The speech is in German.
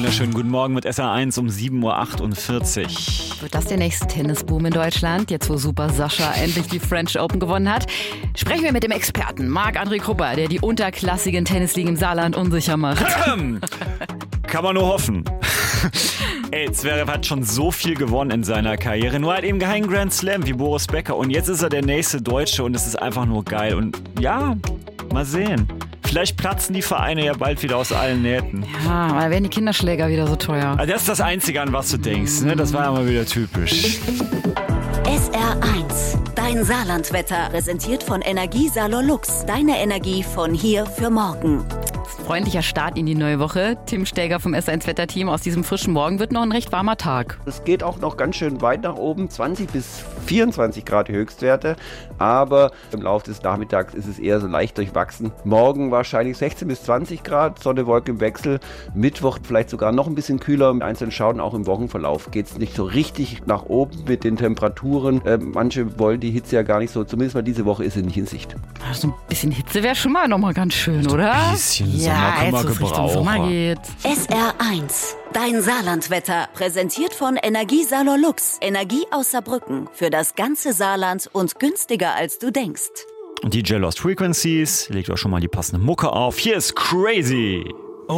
wunderschönen guten Morgen mit SR1 um 7.48 Uhr. Wird das der nächste Tennisboom in Deutschland? Jetzt, wo Super Sascha endlich die French Open gewonnen hat, sprechen wir mit dem Experten Marc-André Krupper, der die unterklassigen Tennisligen im Saarland unsicher macht. Kann man nur hoffen. Ey, Zverev hat schon so viel gewonnen in seiner Karriere, nur halt eben keinen Grand Slam wie Boris Becker. Und jetzt ist er der nächste Deutsche und es ist einfach nur geil. Und ja, mal sehen. Vielleicht platzen die Vereine ja bald wieder aus allen Nähten. Ja, aber werden die Kinderschläger wieder so teuer. Also das ist das Einzige, an was du denkst. Ne? Das war ja mal wieder typisch. SR1, dein Saarlandwetter, präsentiert von Energie Salor Lux. Deine Energie von hier für morgen. Freundlicher Start in die neue Woche. Tim Stäger vom SR1-Wetterteam. Aus diesem frischen Morgen wird noch ein recht warmer Tag. Es geht auch noch ganz schön weit nach oben, 20 bis 24 Grad die Höchstwerte. Aber im Laufe des Nachmittags ist es eher so leicht durchwachsen. Morgen wahrscheinlich 16 bis 20 Grad, Sonne, Wolke im Wechsel. Mittwoch vielleicht sogar noch ein bisschen kühler. Im einzelnen Schauen auch im Wochenverlauf geht es nicht so richtig nach oben mit den Temperaturen. Manche wollen die Hitze ja gar nicht so. Zumindest mal diese Woche ist sie nicht in Sicht. So ein bisschen Hitze wäre schon mal nochmal ganz schön, oder? Ein bisschen Sommer können wir jetzt, wo es Richtung Sommer gebrauchen. geht. SR1, dein Saarlandwetter, präsentiert von Energie Salor Lux. Energie aus Saarbrücken für das ganze Saarland und günstiger als du denkst. DJ Lost Frequencies, legt euch schon mal die passende Mucke auf. Hier ist Crazy.